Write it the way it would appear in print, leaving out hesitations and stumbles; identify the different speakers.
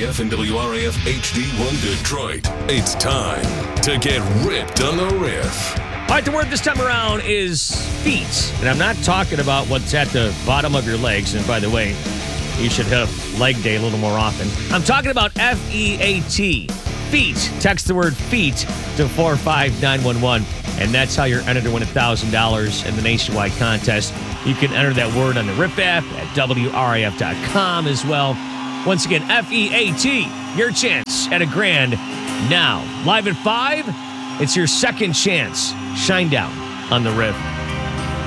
Speaker 1: WRAF and WRAF HD1 Detroit. It's time to get ripped on the riff.
Speaker 2: All right, the word this time around is feet. And I'm not talking about what's at the bottom of your legs. And by the way, you should hit up leg day a little more often. I'm talking about F-E-A-T. Feet. Text the word feet to 45911. And that's how you're entered to win $1,000 in the nationwide contest. You can enter that word on the RIP app at WRAF.com as well. Once again, F-E-A-T, your chance at $1,000 now. Live at 5, it's your second chance. Shine down on the RIP.